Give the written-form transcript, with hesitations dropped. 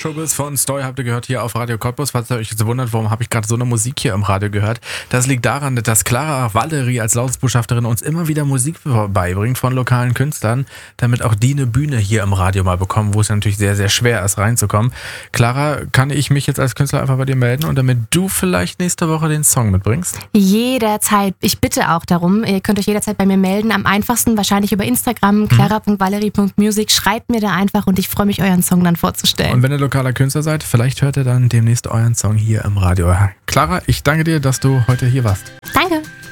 Showbiz von Stoy habt ihr gehört hier auf Radio Cottbus. Falls ihr euch jetzt wundert, warum habe ich gerade so eine Musik hier im Radio gehört. Das liegt daran, dass Clara Valerie als Lautsbotschafterin uns immer wieder Musik beibringt von lokalen Künstlern, damit auch die eine Bühne hier im Radio mal bekommen, wo es natürlich sehr, sehr schwer ist, reinzukommen. Clara, kann ich mich jetzt als Künstler einfach bei dir melden und damit du vielleicht nächste Woche den Song mitbringst? Jederzeit. Ich bitte auch darum. Ihr könnt euch jederzeit bei mir melden. Am einfachsten wahrscheinlich über Instagram, clara.valerie.music. Schreibt mir da einfach und ich freue mich, euren Song dann vorzustellen. Und wenn ihr lokaler Künstler seid, vielleicht hört ihr dann demnächst euren Song hier im Radio. Clara, ich danke dir, dass du heute hier warst. Danke.